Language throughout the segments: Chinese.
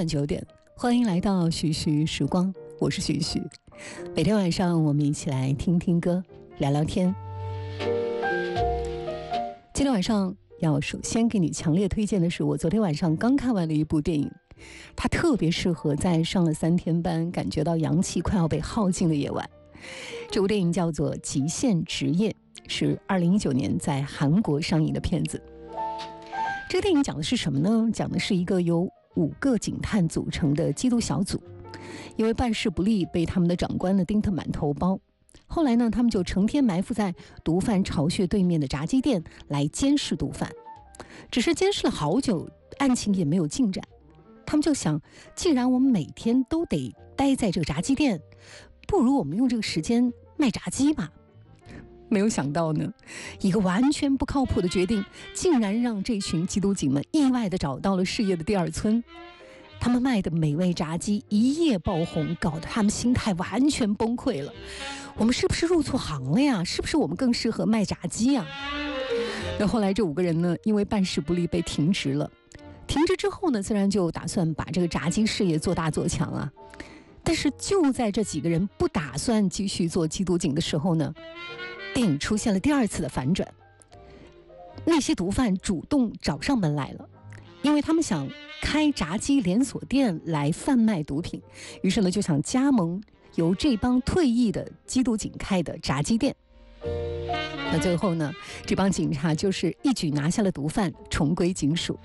晚9点，欢迎来到徐徐时光，我是徐徐。每天晚上我们一起来听听歌，聊聊天。今天晚上要首先给你强烈推荐的是我昨天晚上刚看完的一部电影，它特别适合在上了3天班，感觉到阳气快要被耗尽的夜晚。这部电影叫做《极限职业》，是2019年在韩国上映的片子。这个电影讲的是什么呢？讲的是一个由5个警探组成的缉毒小组，因为办事不力被他们的长官呢盯得满头包。后来呢，他们就成天埋伏在毒贩巢穴对面的炸鸡店来监视毒贩。只是监视了好久，案情也没有进展。他们就想，既然我们每天都得待在这个炸鸡店，不如我们用这个时间卖炸鸡吧。没有想到呢，一个完全不靠谱的决定，竟然让这群缉毒警们意外地找到了事业的第二春。他们卖的美味炸鸡一夜爆红，搞得他们心态完全崩溃了。我们是不是入错行了呀？是不是我们更适合卖炸鸡呀？那后来这5个人呢，因为办事不力被停职了。停职之后呢，自然就打算把这个炸鸡事业做大做强啊。但是就在这几个人不打算继续做缉毒警的时候呢，电影出现了第2次的反转。那些毒贩主动找上门来了，因为他们想开炸鸡连锁店来贩卖毒品，于是呢就想加盟由这帮退役的缉毒警开的炸鸡店。那最后呢，这帮警察就是一举拿下了毒贩，重归警署。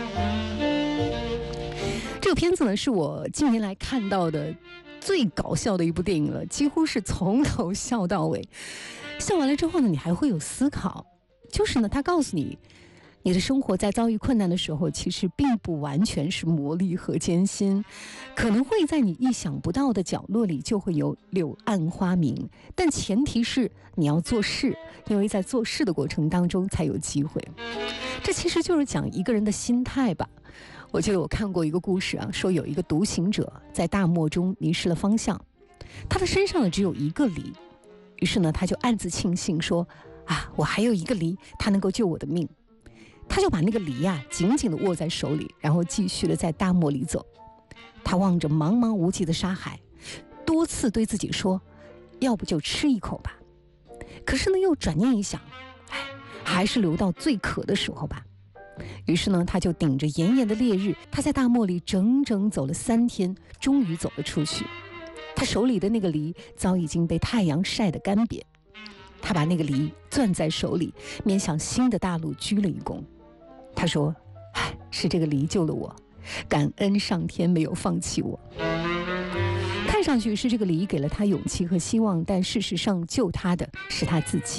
这个片子呢，是我近年来看到的最搞笑的一部电影了，几乎是从头笑到尾。笑完了之后呢，你还会有思考，就是呢，他告诉你，你的生活在遭遇困难的时候，其实并不完全是磨砺和艰辛，可能会在你意想不到的角落里就会有柳暗花明，但前提是你要做事，因为在做事的过程当中才有机会。这其实就是讲一个人的心态吧。我记得我看过一个故事啊，说有一个独行者在大漠中迷失了方向，他的身上呢只有1个梨，于是呢他就暗自庆幸说啊，我还有1个梨，它能够救我的命。他就把那个梨啊紧紧地握在手里，然后继续的在大漠里走。他望着茫茫无际的沙海，多次对自己说，要不就吃一口吧。可是呢又转念一想，还是留到最渴的时候吧。于是呢他就顶着炎炎的烈日，他在大漠里整整走了3天，终于走了出去。他手里的那个梨早已经被太阳晒得干瘪，他把那个梨攥在手里，面向新的大陆鞠了一躬。他说，是这个梨救了我，感恩上天没有放弃我。看上去是这个梨给了他勇气和希望，但事实上救他的是他自己。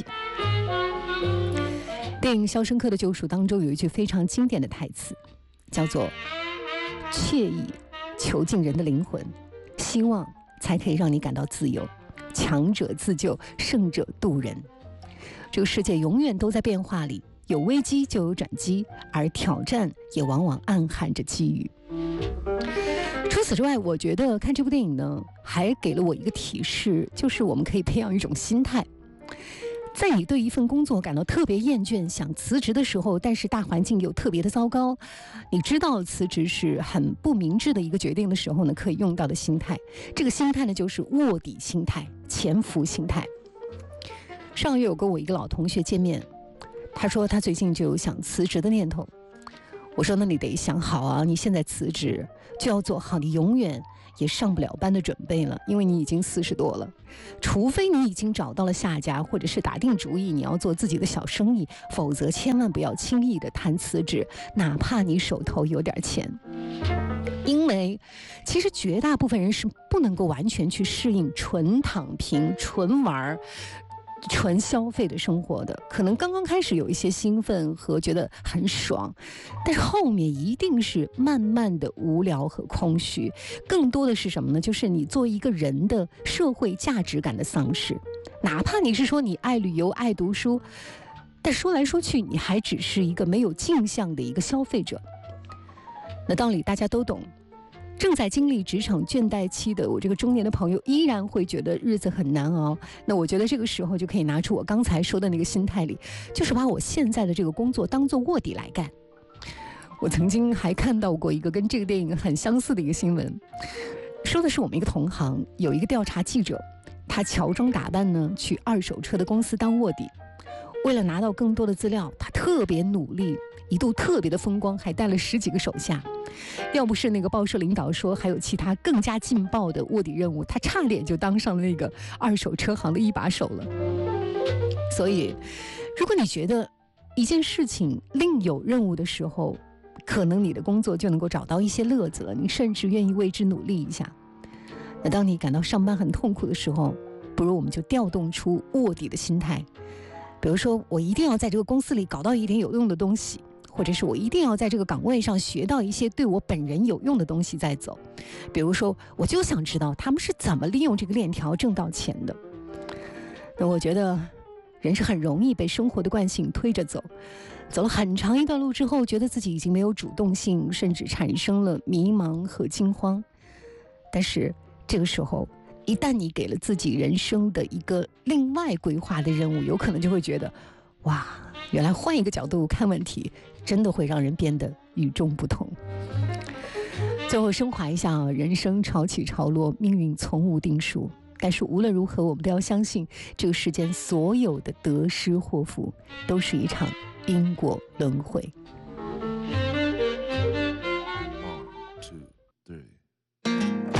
电影《肖申克的救赎》当中有一句非常经典的台词，叫做惬意囚禁人的灵魂，希望才可以让你感到自由，强者自救，胜者渡人。这个世界永远都在变化里，有危机就有转机，而挑战也往往暗含着机遇。除此之外，我觉得看这部电影呢，还给了我一个提示，就是我们可以培养一种心态。在你对一份工作感到特别厌倦，想辞职的时候，但是大环境又特别的糟糕，你知道辞职是很不明智的一个决定的时候呢，可以用到的心态。这个心态呢，就是卧底心态、潜伏心态。上个月我跟我一个老同学见面，他说他最近就有想辞职的念头。我说那你得想好啊，你现在辞职就要做好你永远也上不了班的准备了，因为你已经40多了，除非你已经找到了下家，或者是打定主意你要做自己的小生意，否则千万不要轻易的谈辞职，哪怕你手头有点钱。因为其实绝大部分人是不能够完全去适应纯躺平、纯玩、纯消费的生活的，可能刚刚开始有一些兴奋和觉得很爽，但是后面一定是慢慢的无聊和空虚，更多的是什么呢？就是你作为一个人的社会价值感的丧失。哪怕你是说你爱旅游、爱读书，但说来说去你还只是一个没有镜像的一个消费者。那道理大家都懂，正在经历职场倦怠期的我这个中年的朋友依然会觉得日子很难熬。那我觉得这个时候就可以拿出我刚才说的那个心态里，就是把我现在的这个工作当作卧底来干。 我曾经还看到过一个跟这个电影很相似的一个新闻，说的是我们一个同行有一个调查记者，他乔装打扮呢去二手车的公司当卧底，为了拿到更多的资料，他特别努力，一度特别的风光，还带了10几个手下。要不是那个报社领导说还有其他更加劲爆的卧底任务，他差点就当上了那个二手车行的一把手了。所以如果你觉得一件事情另有任务的时候，可能你的工作就能够找到一些乐子了，你甚至愿意为之努力一下。那当你感到上班很痛苦的时候，不如我们就调动出卧底的心态，比如说我一定要在这个公司里搞到一点有用的东西，或者是我一定要在这个岗位上学到一些对我本人有用的东西再走。比如说我就想知道他们是怎么利用这个链条挣到钱的。那我觉得人是很容易被生活的惯性推着走，走了很长一段路之后，觉得自己已经没有主动性，甚至产生了迷茫和惊慌。但是这个时候，一旦你给了自己人生的一个另外规划的任务，有可能就会觉得，哇，原来换一个角度看问题，真的会让人变得与众不同。最后升华一下，人生潮起潮落，命运从无定数。但是无论如何，我们都要相信，这个世间所有的得失祸福，都是一场因果轮回。